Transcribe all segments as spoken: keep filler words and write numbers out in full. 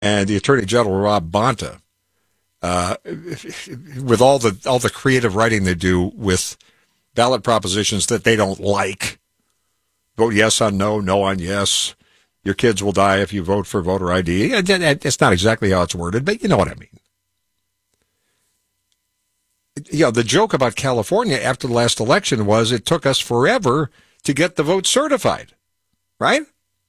and the Attorney General, Rob Bonta, uh, with all the all the creative writing they do with ballot propositions that they don't like. Vote yes on no, no on yes. Your kids will die if you vote for voter I D. It's not exactly how it's worded, but you know what I mean. You know, the joke about California after the last election was it took us forever to get the vote certified, right?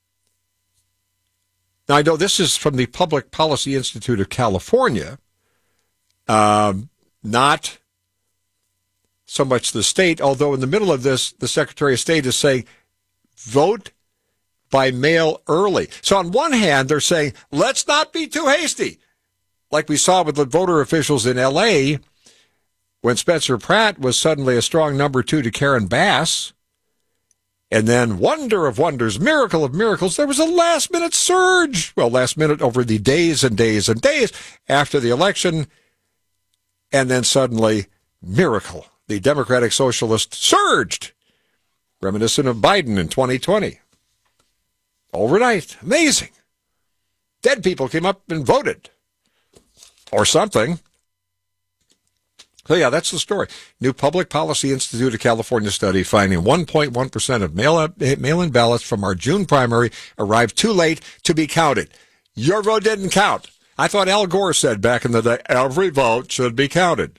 Now, I know this is from the Public Policy Institute of California, um, not so much the state, although in the middle of this, the Secretary of State is saying, vote by mail early. So on one hand, they're saying, let's not be too hasty, like we saw with the voter officials in L A when Spencer Pratt was suddenly a strong number two to Karen Bass. And then, wonder of wonders, miracle of miracles, there was a last-minute surge. Well, last minute over the days and days and days after the election. And then suddenly, miracle. The Democratic Socialist surged, reminiscent of Biden in twenty twenty. Overnight. Amazing. Dead people came up and voted. Or something. So, yeah, that's the story. New Public Policy Institute of California study finding one point one percent of mail, mail-in ballots from our June primary arrived too late to be counted. Your vote didn't count. I thought Al Gore said back in the day, every vote should be counted.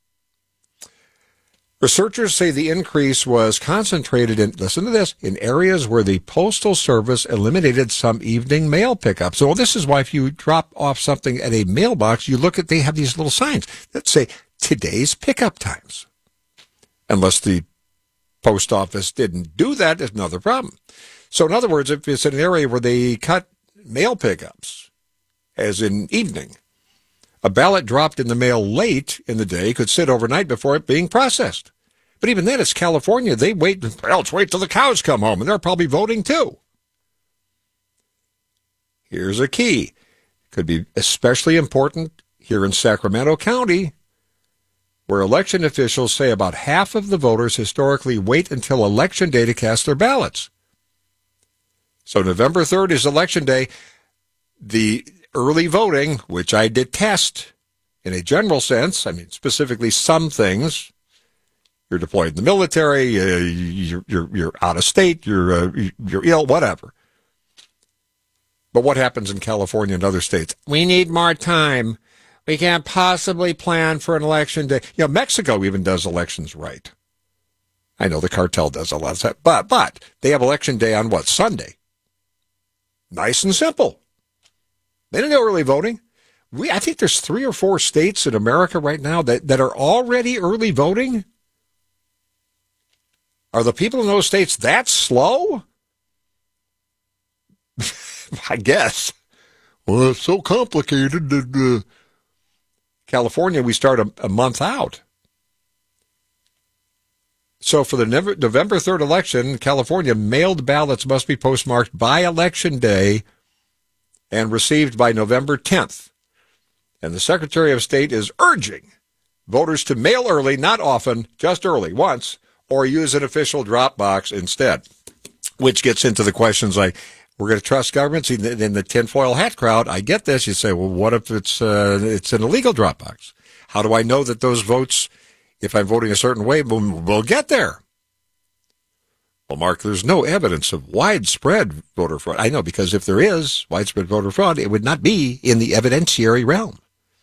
Researchers say the increase was concentrated in, listen to this, in areas where the Postal Service eliminated some evening mail pickups. So this is why if you drop off something at a mailbox, you look at, they have these little signs that say, today's pickup times. Unless the post office didn't do that, it's another problem. So in other words, if it's an area where they cut mail pickups, as in evening, a ballot dropped in the mail late in the day could sit overnight before it being processed. But even then, it's California. They wait, well, let's wait till the cows come home, and they're probably voting too. Here's a key. Could be especially important here in Sacramento County, where election officials say about half of the voters historically wait until Election Day to cast their ballots. So November third is Election Day. The early voting, which I detest in a general sense, I mean, specifically some things, you're deployed in the military, uh, you're, you're, you're out of state, you're, uh, you're ill, whatever. But what happens in California and other states? We need more time. We can't possibly plan for an election day. You know, Mexico even does elections right. I know the cartel does a lot of that, but, but they have election day on what, Sunday? Nice and simple. They don't know early voting. We, I think there's three or four states in America right now that, that are already early voting. Are the people in those states that slow? I guess. Well, it's so complicated that... Uh, California, we start a, a month out. So for the November third election, California, mailed ballots must be postmarked by Election Day and received by November tenth. And the Secretary of State is urging voters to mail early, not often, just early, once, or use an official drop box instead, which gets into the questions like, we're going to trust governments in the, in the tinfoil hat crowd. I get this. You say, well, what if it's uh, it's an illegal drop box? How do I know that those votes, if I'm voting a certain way, will, will get there? Well, Mark, there's no evidence of widespread voter fraud. I know, because if there is widespread voter fraud, it would not be in the evidentiary realm.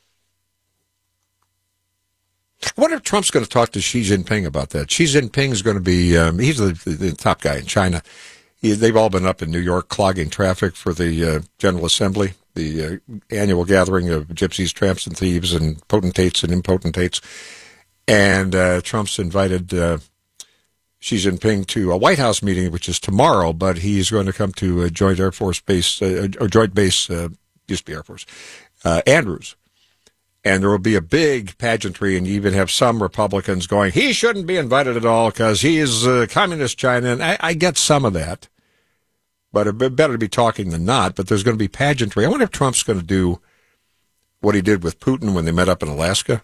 I wonder if Trump's going to talk to Xi Jinping about that. Xi Jinping is going to be, um, he's the, the, the top guy in China. They've all been up in New York clogging traffic for the uh, General Assembly, the uh, annual gathering of gypsies, tramps, and thieves, and potentates and impotentates. And uh, Trump's invited uh, Xi Jinping to a White House meeting, which is tomorrow, but he's going to come to a Joint Air Force Base, uh, or Joint Base, uh, used to be Air Force, uh, Andrews. And there will be a big pageantry, and you even have some Republicans going, he shouldn't be invited at all because he is uh, communist China. And I, I get some of that. But it better to be talking than not. But there's going to be pageantry. I wonder if Trump's going to do what he did with Putin when they met up in Alaska.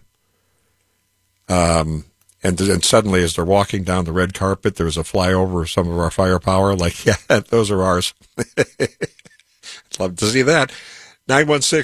Um, and, and suddenly, as they're walking down the red carpet, there's a flyover of some of our firepower. Like, yeah, those are ours. I'd love to see that. nine one six